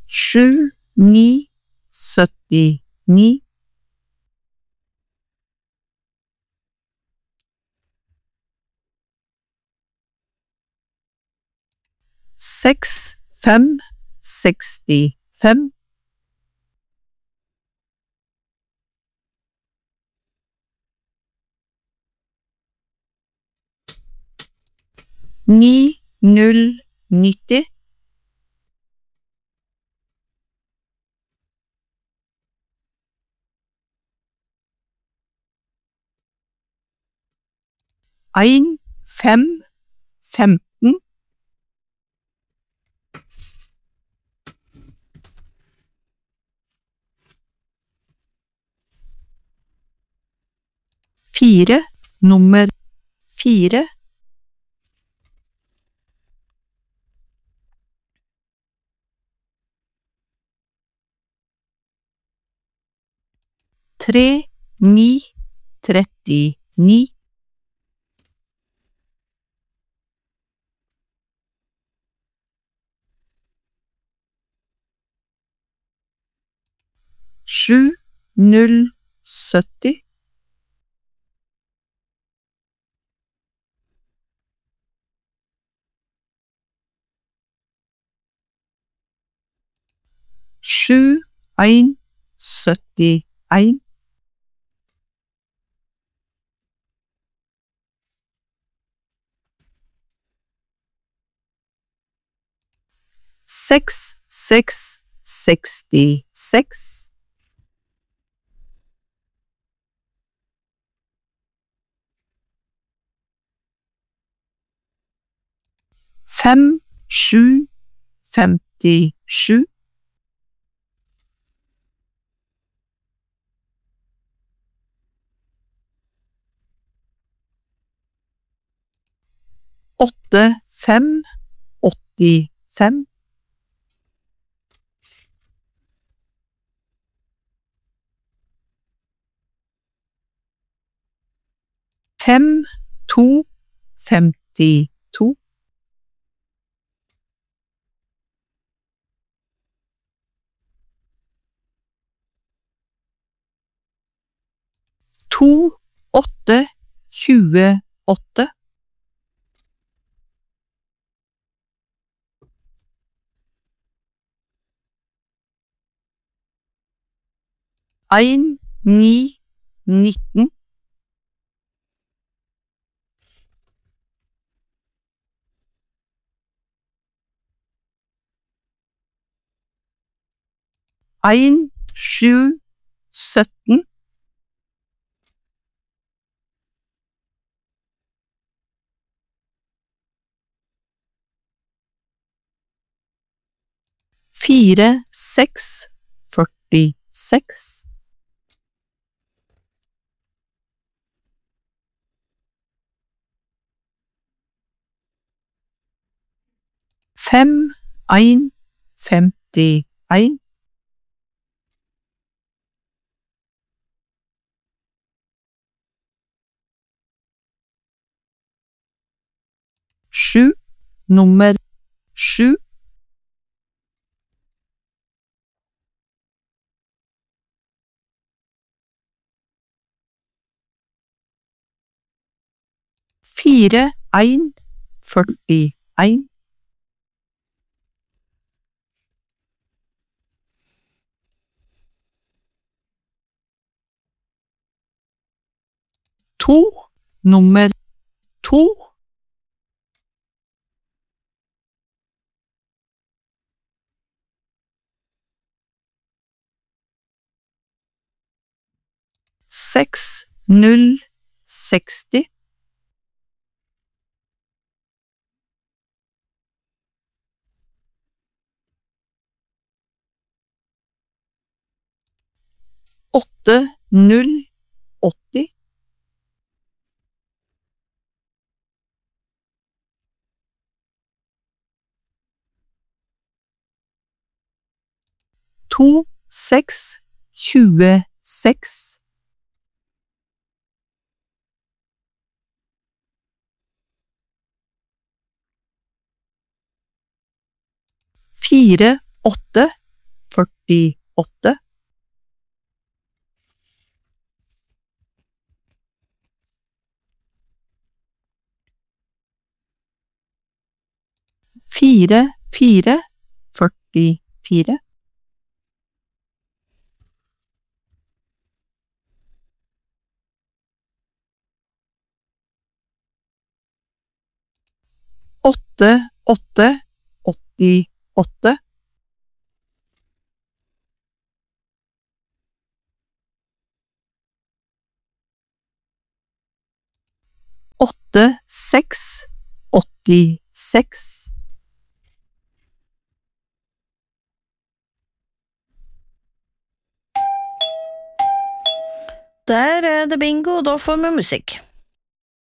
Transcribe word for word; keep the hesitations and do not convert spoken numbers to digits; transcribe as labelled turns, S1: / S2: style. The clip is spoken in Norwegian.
S1: sju ni syttini seks fem sekstifem ni null nitti en fem femten fire nummer fire tre ni trettini sju null sytti sju en syttien seks seks sekstiseks fem sju femtisju åtte fem åttifem fem to femtito to åtte tjueåtte en ni nitten en sju sytten fire seks førtiseks fem en femtien sju nummer sju fire en førtien to nummer to seks null seksti åtte null åtti to seks tjueseks fire åtte førtiåtte, fire, fire, førtifire, åtte, åtte, åttiåtte, åtte, seks, åttiseks,
S2: Der er det bingo, da får vi musikk.